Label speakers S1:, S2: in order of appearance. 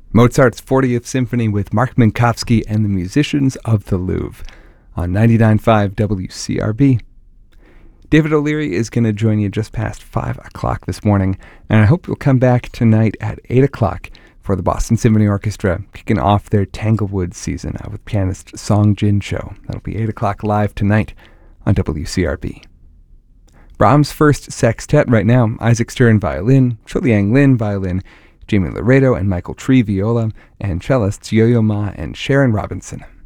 S1: Mozart's 40th Symphony with Mark Minkowski and the Musicians of the Louvre on 99.5 WCRB. David O'Leary is going to join you just past 5 o'clock this morning, and I hope you'll come back tonight at 8 o'clock for the Boston Symphony Orchestra kicking off their Tanglewood season with pianist Song Jin Cho. That'll be 8 o'clock live tonight on WCRB. Brahms' first sextet right now: Isaac Stern violin, Chuliang Lin violin, Jamie Laredo and Michael Tree viola, and cellists Yo-Yo Ma and Sharon Robinson.